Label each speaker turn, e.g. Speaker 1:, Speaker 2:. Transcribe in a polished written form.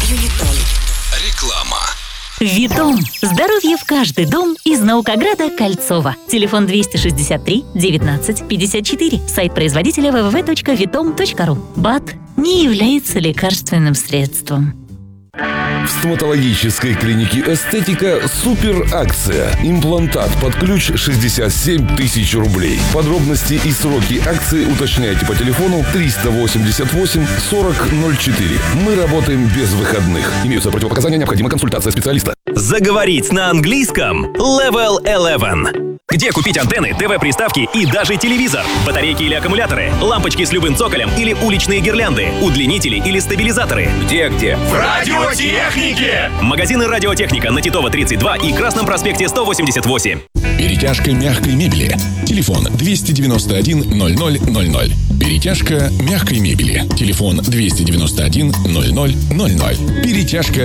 Speaker 1: Юнитон.
Speaker 2: Реклама.
Speaker 3: Витом. Здоровье в каждый дом из Наукограда Кольцова. Телефон 263 19 54. Сайт производителя www.vitom.ru. БАД не является лекарственным средством.
Speaker 4: В стоматологической клинике «Эстетика» супер акция. Имплантат под ключ 67 тысяч рублей. Подробности и сроки акции уточняйте по телефону 388 40 04. Мы работаем без выходных. Имеются противопоказания, необходима консультация специалиста.
Speaker 5: Заговорить на английском Level 11. Где купить антенны, ТВ-приставки и даже телевизор, батарейки или аккумуляторы, лампочки с любым цоколем или уличные гирлянды, удлинители или стабилизаторы? Где?
Speaker 6: В радиотехнике!
Speaker 5: Магазины «Радиотехника» на Титова 32 и Красном проспекте 188.
Speaker 7: Перетяжка мягкой мебели. Телефон 291 0000. Перетяжка мягкой мебели. Телефон 291 0000. Перетяжка